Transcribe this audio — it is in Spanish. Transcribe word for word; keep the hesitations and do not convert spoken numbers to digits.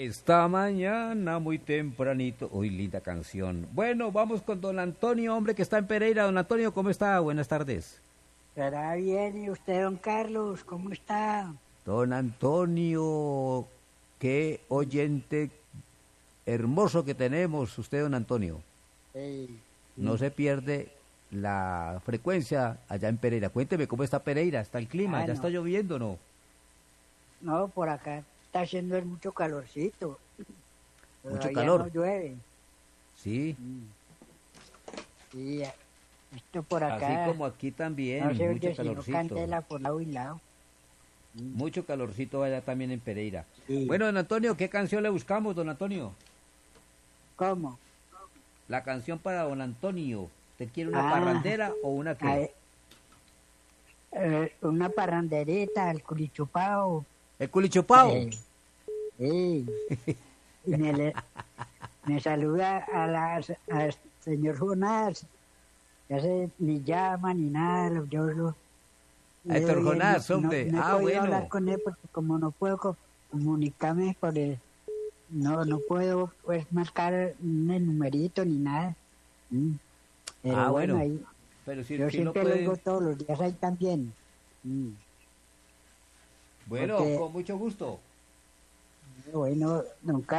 Esta mañana muy tempranito. Uy, linda canción. Bueno, vamos con don Antonio, hombre que está en Pereira. Don Antonio, ¿cómo está? Buenas tardes. ¿Estará bien? ¿Y usted, don Carlos? ¿Cómo está? Don Antonio, qué oyente hermoso que tenemos, usted, don Antonio. Sí, No se pierde la frecuencia allá en Pereira. Cuénteme cómo está Pereira, está el clima, Ah, ya no. está lloviendo, ¿no? No, por acá está haciendo mucho calorcito. Mucho Todavía calor. no llueve. Sí, Mm. Sí, esto por así acá como aquí también, no se mucho oye sino calorcito. candela por lado y lado. Mm. Mucho calorcito allá también en Pereira. Sí. Bueno, don Antonio, ¿qué canción le buscamos, don Antonio? ¿Cómo? La canción para don Antonio. ¿Te quiere una Ah, parrandera o una a qué? ver, eh, una parranderita, el culichupao. ¿El culichopao? Eh, sí. Y me, le- me saluda a la, al señor Jonás. Ya se ni llama ni nada. Yo lo, A Héctor le- Jonás, no, no- hombre. no he Ah, podido bueno. hablar con él porque como no puedo co- comunicarme por el... No, no puedo pues marcar ni el numerito ni nada. Mm. Pero Ah, bueno, bueno. ahí, Pero si, yo si no siempre lo puede... digo todos los días ahí también. Mm. Bueno, Porque, con mucho gusto. bueno, don Carlos.